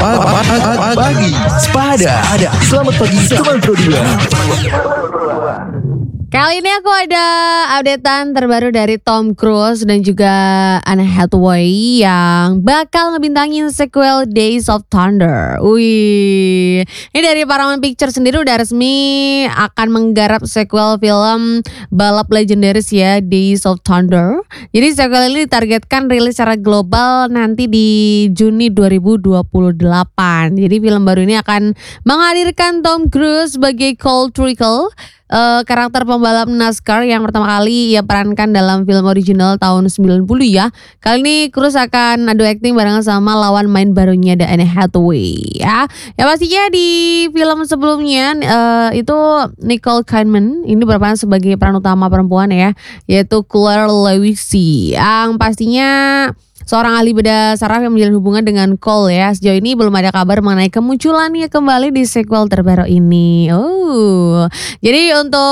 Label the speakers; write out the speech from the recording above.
Speaker 1: Pagi Sepada. Selamat pagi teman Pro 2.
Speaker 2: Kali ini aku ada updatean terbaru dari Tom Cruise dan juga Anne Hathaway yang bakal ngebintangin sequel Days of Thunder. Wih, ini dari Paramount Pictures sendiri udah resmi akan menggarap sequel film balap legendaris ya, Days of Thunder. Jadi sequel ini ditargetkan rilis secara global nanti di Juni 2028. Jadi film baru ini akan menghadirkan Tom Cruise sebagai Colt Trickle, karakter pembalap NASCAR yang pertama kali ia perankan dalam film original tahun 90 ya. Kali ini Cruise akan adu akting bareng sama lawan main barunya Anne Hathaway ya. Ya pastinya di film sebelumnya itu Nicole Kidman ini berperan sebagai peran utama perempuan ya, yaitu Claire Lewinsky yang pastinya seorang ahli bedah saraf yang menjalin hubungan dengan Cole ya. Sejauh ini belum ada kabar mengenai kemunculannya kembali di sequel terbaru ini. Jadi untuk